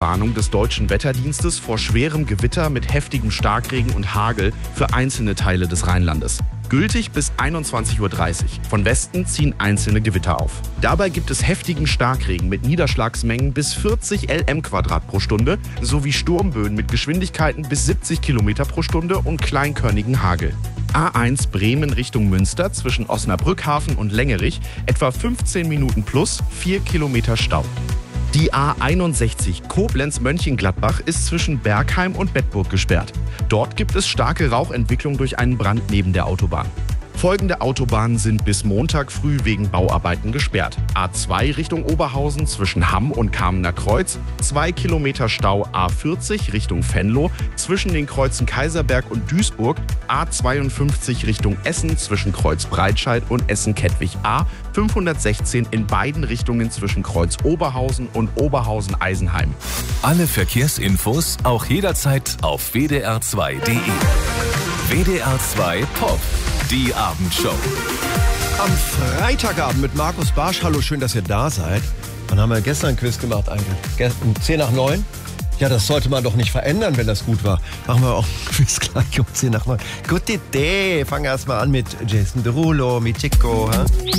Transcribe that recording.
Warnung des Deutschen Wetterdienstes vor schwerem Gewitter mit heftigem Starkregen und Hagel für einzelne Teile des Rheinlandes. Gültig bis 21:30 Uhr. Von Westen ziehen einzelne Gewitter auf. Dabei gibt es heftigen Starkregen mit Niederschlagsmengen bis 40 lm² pro Stunde sowie Sturmböen mit Geschwindigkeiten bis 70 km pro Stunde und kleinkörnigen Hagel. A1 Bremen Richtung Münster zwischen Osnabrückhafen und Längerich etwa 15 Minuten plus 4 Kilometer Stau. Die A61 Koblenz-Mönchengladbach ist zwischen Bergheim und Bedburg gesperrt. Dort gibt es starke Rauchentwicklung durch einen Brand neben der Autobahn. Folgende Autobahnen sind bis Montag früh wegen Bauarbeiten gesperrt. A2 Richtung Oberhausen zwischen Hamm und Kamener Kreuz, 2 Kilometer Stau A40 Richtung Venlo zwischen den Kreuzen Kaiserberg und Duisburg, A52 Richtung Essen zwischen Kreuz Breitscheid und Essen-Kettwig, A516 in beiden Richtungen zwischen Kreuz Oberhausen und Oberhausen-Eisenheim. Alle Verkehrsinfos auch jederzeit auf wdr2.de. WDR2 Pop. Die Abendshow. Am Freitagabend mit Markus Barsch. Hallo, schön, dass ihr da seid. Wann haben wir gestern ein Quiz gemacht eigentlich? Um 10 nach 9? Ja, das sollte man doch nicht verändern, wenn das gut war. Machen wir auch ein Quiz gleich um 10 nach 9. Gute Idee. Fangen wir erstmal an mit Jason Derulo, mit Chico.